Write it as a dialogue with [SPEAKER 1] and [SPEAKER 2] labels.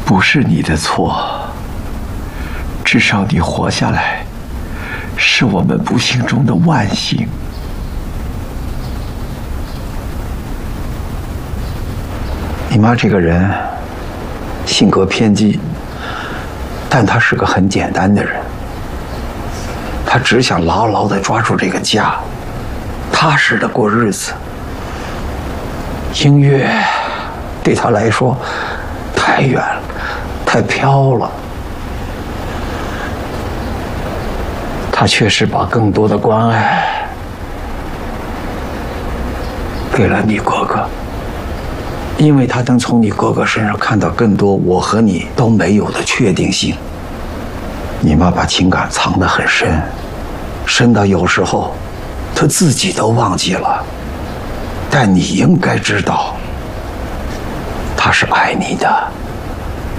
[SPEAKER 1] 不是你的错，至少你活下来，是我们不幸中的万幸。
[SPEAKER 2] 你妈这个人性格偏激，但她是个很简单的人。她只想牢牢地抓住这个家，踏实地过日子。音乐对她来说太远了，太飘了。她却是把更多的关爱给了你哥哥。因为他能从你哥哥身上看到更多我和你都没有的确定性。你妈把情感藏得很深，深到有时候她自己都忘记了。但你应该知道，她是爱你的。